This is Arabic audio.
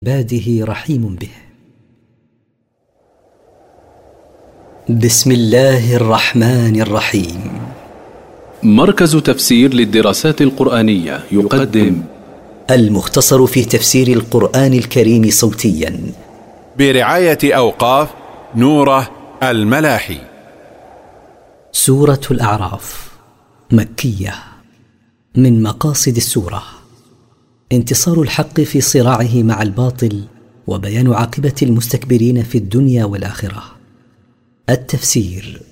عباده رحيم به. بسم الله الرحمن الرحيم. مركز تفسير للدراسات القرآنية يقدم المختصر في تفسير القرآن الكريم صوتيا برعاية أوقاف نوره الملاحي. سورة الأعراف مكية. من مقاصد السورة انتصار الحق في صراعه مع الباطل وبيان عاقبة المستكبرين في الدنيا والآخرة. التفسير: